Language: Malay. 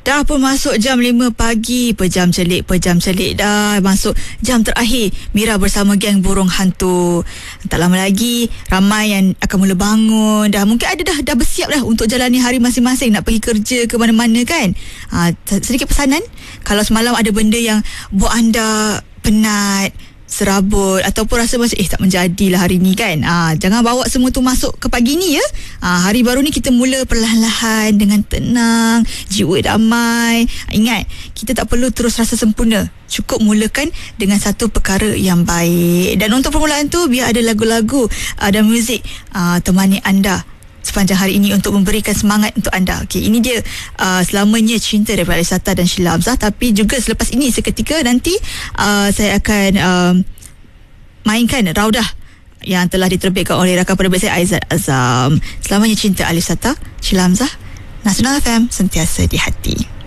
Dah pun masuk jam 5 pagi. Pejam celik dah masuk jam terakhir Mira bersama geng burung hantu. Tak lama lagi ramai yang akan mula bangun. Mungkin ada dah bersiap dah untuk jalani hari masing-masing, nak pergi kerja ke mana-mana kan. Sedikit pesanan, kalau semalam ada benda yang buat anda penat, serabut ataupun rasa macam tak menjadilah hari ni kan, jangan bawa semua tu masuk ke pagi ni ya. Hari baru ni kita mula perlahan-lahan dengan tenang, jiwa damai. Ingat, kita tak perlu terus rasa sempurna, cukup mulakan dengan satu perkara yang baik. Dan untuk permulaan tu, biar ada lagu-lagu dan muzik temani anda sepanjang hari ini untuk memberikan semangat untuk anda. Okey, ini dia Selamanya Cinta daripada Alisata dan Sheila Hamzah. Tapi juga selepas ini, seketika nanti saya akan mainkan Raudah yang telah diterbitkan oleh rakan penerbit saya, Aizat Azam. Selamanya Cinta, Alisata, Sheila Hamzah, Nasional FM, sentiasa di hati.